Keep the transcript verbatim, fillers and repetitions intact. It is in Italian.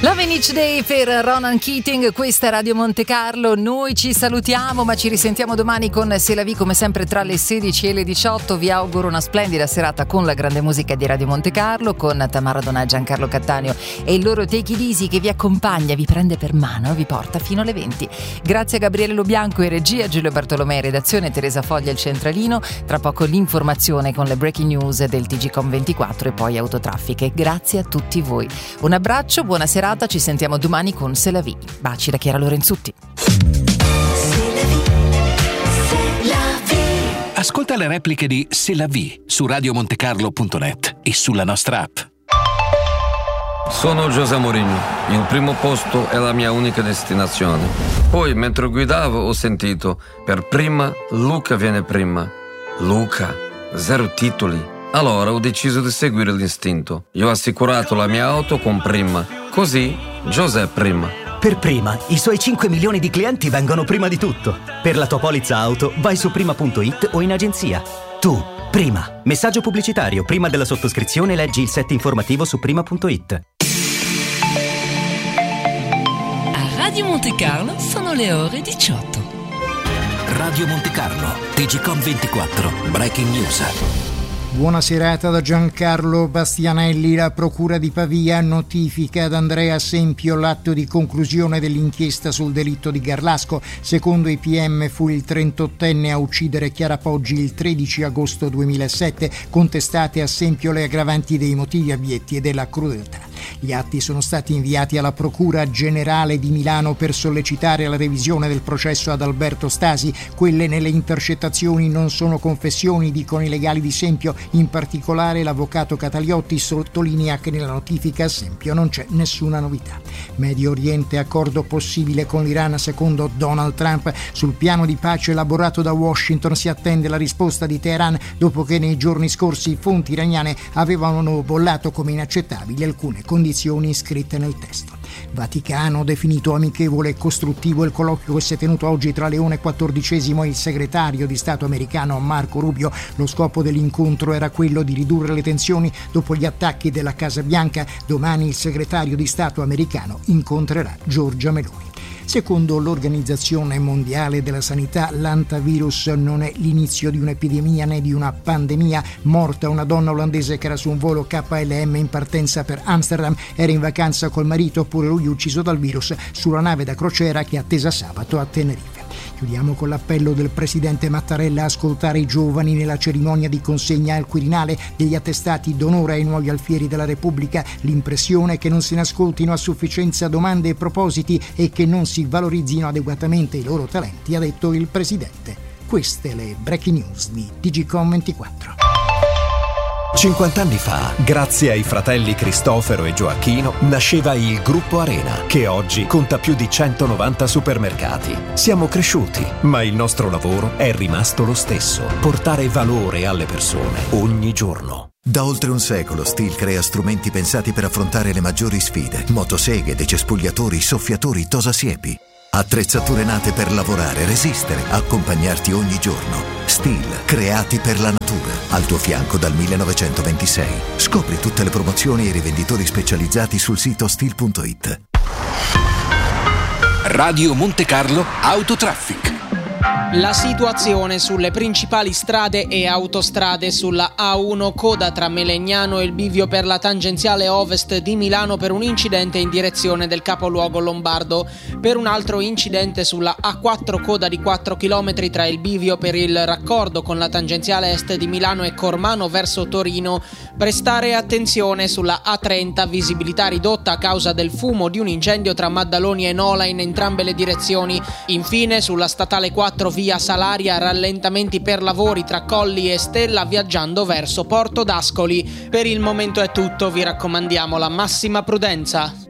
Love in Each Day per Ronan Keating, questa è Radio Monte Carlo. Noi ci salutiamo, ma ci risentiamo domani con C'est la vie, come sempre tra le sedici e le diciotto. Vi auguro una splendida serata con la grande musica di Radio Monte Carlo, con Tamara Donà e Giancarlo Cattaneo e il loro Take It Easy che vi accompagna, vi prende per mano e vi porta fino alle venti. Grazie a Gabriele Lobianco in regia, Giulio Bartolomei in redazione, Teresa Foglia il centralino. Tra poco l'informazione con le breaking news del T G Com ventiquattro e poi Autotraffiche. Grazie a tutti voi. Un abbraccio, buona serata. Ci sentiamo domani con C'est la vie. Baci da Chiara Lorenzutti. Ascolta le repliche di C'est la vie su radio montecarlo punto net e sulla nostra app. Sono José Mourinho. Il primo posto è la mia unica destinazione. Poi, mentre guidavo, ho sentito: per prima, Luca viene prima. Luca, zero titoli. Allora ho deciso di seguire l'istinto. Io ho assicurato la mia auto con Prima. Così, José prima. Per Prima, i suoi cinque milioni di clienti vengono prima di tutto. Per la tua polizza auto, vai su prima punto it o in agenzia. Tu, Prima. Messaggio pubblicitario. Prima della sottoscrizione leggi il set informativo su prima punto it. A Radio Monte Carlo sono le ore diciotto. Radio Monte Carlo, T G Com ventiquattro, Breaking News. Buona serata da Giancarlo Bastianelli. La Procura di Pavia notifica ad Andrea Sempio l'atto di conclusione dell'inchiesta sul delitto di Garlasco. Secondo i P M fu il trentottenne a uccidere Chiara Poggi il tredici agosto duemilasette, contestate a Sempio le aggravanti dei motivi abietti e della crudeltà. Gli atti sono stati inviati alla Procura Generale di Milano per sollecitare la revisione del processo ad Alberto Stasi. Quelle nelle intercettazioni non sono confessioni, dicono i legali di Sempio. In particolare l'avvocato Cataliotti sottolinea che nella notifica a Sempio non c'è nessuna novità. Medio Oriente, accordo possibile con l'Iran secondo Donald Trump. Sul piano di pace elaborato da Washington si attende la risposta di Teheran dopo che nei giorni scorsi fonti iraniane avevano bollato come inaccettabili alcune condizioni scritte nel testo. Vaticano, definito amichevole e costruttivo il colloquio che si è tenuto oggi tra Leone quattordicesimo e il segretario di Stato americano Marco Rubio. Lo scopo dell'incontro era quello di ridurre le tensioni dopo gli attacchi della Casa Bianca. Domani il segretario di Stato americano incontrerà Giorgia Meloni. Secondo l'Organizzazione Mondiale della Sanità, l'antivirus non è l'inizio di un'epidemia né di una pandemia. Morta una donna olandese che era su un volo K L M in partenza per Amsterdam, era in vacanza col marito, pure lui ucciso dal virus sulla nave da crociera che è attesa sabato a Tenerife. Chiudiamo con l'appello del presidente Mattarella a ascoltare i giovani nella cerimonia di consegna al Quirinale degli attestati d'onore ai nuovi alfieri della Repubblica. L'impressione è che non se ne ascoltino a sufficienza domande e propositi e che non si valorizzino adeguatamente i loro talenti, ha detto il presidente. Queste le breaking news di T G Com ventiquattro. cinquanta anni fa, grazie ai fratelli Cristofero e Gioacchino, nasceva il Gruppo Arena, che oggi conta più di centonovanta supermercati. Siamo cresciuti, ma il nostro lavoro è rimasto lo stesso: portare valore alle persone ogni giorno. Da oltre un secolo Stihl crea strumenti pensati per affrontare le maggiori sfide: motoseghe, decespugliatori, soffiatori, tosasiepi. Attrezzature nate per lavorare, resistere, accompagnarti ogni giorno. Stihl, creati per la natura. Al tuo fianco dal millenovecentoventisei. Scopri tutte le promozioni e i rivenditori specializzati sul sito stihl punto it. Radio Monte Carlo Autotraffic. La situazione sulle principali strade e autostrade: sulla A uno coda tra Melegnano e il bivio per la tangenziale ovest di Milano per un incidente in direzione del capoluogo lombardo. Per un altro incidente sulla A quattro coda di quattro chilometri tra il bivio per il raccordo con la tangenziale est di Milano e Cormano verso Torino. Prestare attenzione sulla A trenta, visibilità ridotta a causa del fumo di un incendio tra Maddaloni e Nola in entrambe le direzioni. Infine sulla statale quattro via Salaria, rallentamenti per lavori tra Colli e Stella viaggiando verso Porto d'Ascoli. Per il momento è tutto, vi raccomandiamo la massima prudenza.